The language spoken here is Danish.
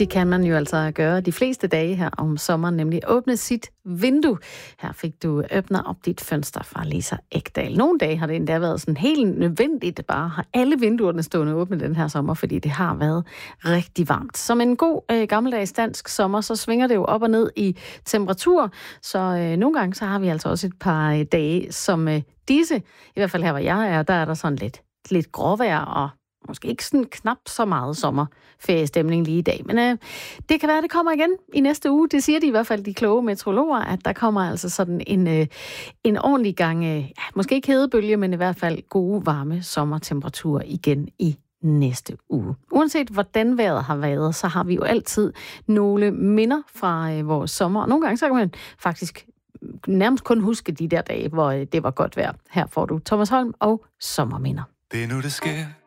Det kan man jo altså gøre de fleste dage her om sommeren, nemlig åbne sit vindue. Her fik du åbnet op dit fønster fra Lisa Ekdahl. Nogle dage har det endda været sådan helt nødvendigt bare at have alle vinduerne stående åbne den her sommer, fordi det har været rigtig varmt. Som en god gammeldags dansk sommer, så svinger det jo op og ned i temperatur, så nogle gange så har vi altså også et par dage som disse. I hvert fald her, hvor jeg er, der er der sådan lidt gråvejr og måske ikke sådan knap så meget sommerferiestemning lige i dag, men det kan være, at det kommer igen i næste uge. Det siger de i hvert fald, de kloge meteorologer, at der kommer altså sådan en ordentlig gang, måske ikke hedebølge, men i hvert fald gode, varme sommertemperaturer igen i næste uge. Uanset hvordan vejret har været, så har vi jo altid nogle minder fra vores sommer, og nogle gange så kan man faktisk nærmest kun huske de der dage, hvor det var godt vejr. Her får du Thomas Holm og Sommerminder. Det er nu, det sker.